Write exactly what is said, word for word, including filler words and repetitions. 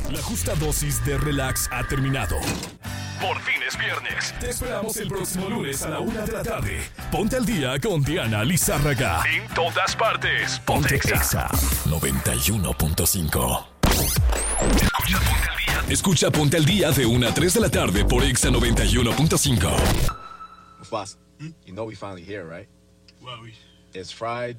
La justa dosis de relax ha terminado. Por fin es viernes. Te esperamos el próximo lunes a la una de la tarde. Ponte al día con Diana Lizárraga. En todas partes. Ponte Exa noventa y uno punto cinco. Escucha Ponte al Día. Escucha Ponte al Día de una a tres de la tarde por Exa noventa y uno punto cinco. Mufasa, hmm? You know we finally here, right? Well, we... It's Friday.